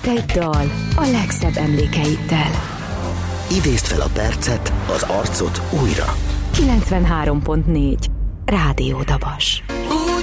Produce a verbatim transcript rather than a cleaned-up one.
egy dal a legszebb emlékeiddel. Idézd fel a percet, az arcot újra. kilencvenhárom pont négy Rádió Dabas.